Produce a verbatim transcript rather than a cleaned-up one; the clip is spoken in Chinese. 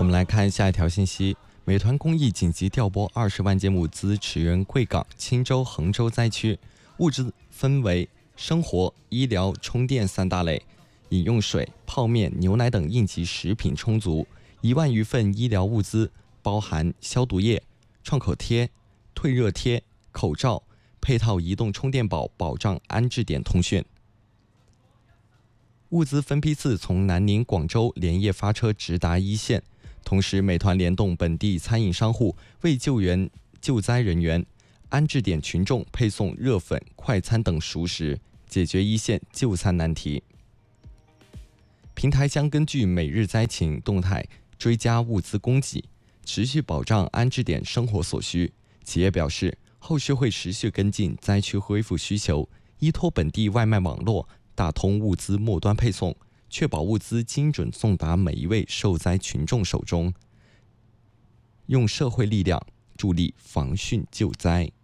我们来看下一条信息：美团公益紧急调拨二十万件物资驰援贵港、钦州、衡州灾区，物资分为生活、医疗、充电三大类，饮用水、泡面、牛奶等应急食品充足，一万余份医疗物资，包含消毒液、创口贴、退热贴、口罩，配套移动充电宝，保障安置点通讯。物资分批次从南宁、广州连夜发车直达一线，同时美团联动本地餐饮商户为救援救灾人员、安置点群众配送热粉、快餐等熟食，解决一线就餐难题。平台将根据每日灾情动态追加物资供给，持续保障安置点生活所需。企业表示，后续会持续跟进灾区恢复需求，依托本地外卖网络打通物资末端配送，确保物资精准送达每一位受灾群众手中，用社会力量助力防汛救灾。